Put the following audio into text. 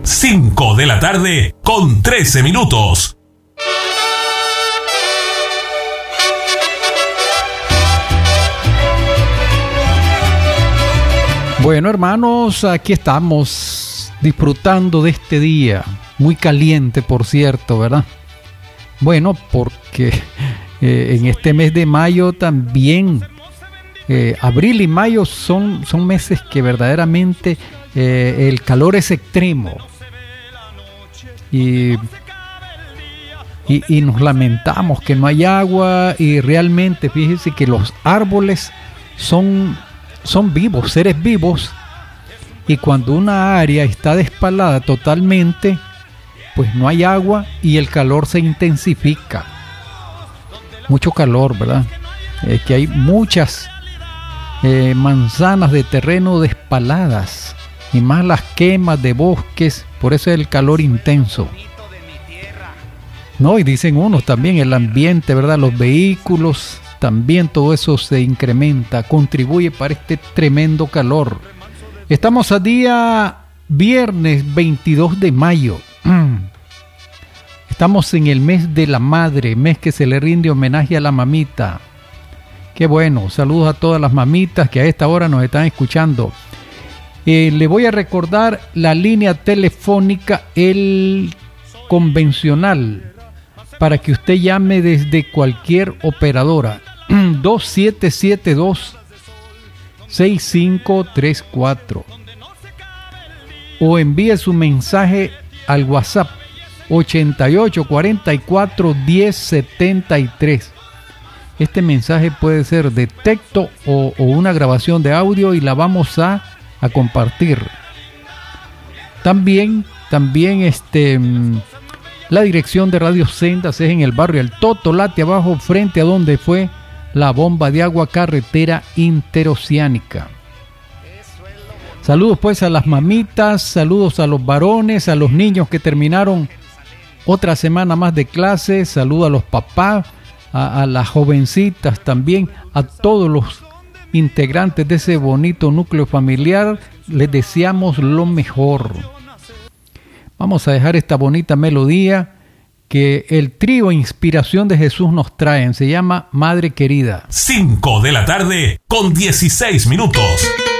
5 de la tarde con 13 minutos. Bueno, hermanos, aquí estamos disfrutando de este día, muy caliente, por cierto, ¿verdad? Bueno, porque en este mes de mayo también, abril y mayo son meses que verdaderamente el calor es extremo. Y nos lamentamos que no hay agua, y realmente fíjense que los árboles son vivos, seres vivos, y cuando una área está despalada totalmente, pues no hay agua y el calor se intensifica. Mucho calor, ¿verdad? Que hay muchas manzanas de terreno despaladas, y más las quemas de bosques, por eso es el calor intenso. No, y dicen unos también el ambiente, ¿verdad? Los vehículos, también todo eso se incrementa, contribuye para este tremendo calor. Estamos a día viernes 22 de mayo. Estamos en el mes de la madre, mes que se le rinde homenaje a la mamita. Qué bueno, saludos a todas las mamitas que a esta hora nos están escuchando. Le voy a recordar la línea telefónica, el convencional, para que usted llame desde cualquier operadora. 2772-6534, o envíe su mensaje al WhatsApp 8844-1073. Este mensaje puede ser de texto o una grabación de audio, y la vamos a compartir. También la dirección de Radio Sendas es en el barrio El Totolate, abajo, frente a donde fue la bomba de agua, carretera interoceánica. Saludos pues a las mamitas, saludos a los varones, a los niños que terminaron otra semana más de clase, saludos a los papás, a las jovencitas también, a todos los integrantes de ese bonito núcleo familiar. Les deseamos lo mejor. Vamos a dejar esta bonita melodía que el trío Inspiración de Jesús nos traen. Se llama Madre Querida. 5 de la tarde con 16 minutos.